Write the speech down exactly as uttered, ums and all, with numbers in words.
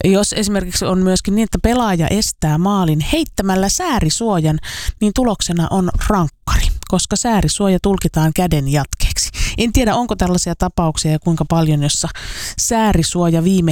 Jos esimerkiksi on myöskin niin, että pelaaja estää maalin heittämällä säärisuojan, niin tuloksena on rankkari, koska säärisuoja tulkitaan käden jatkeeksi. En tiedä, onko tällaisia tapauksia ja kuinka paljon, jossa säärisuoja viime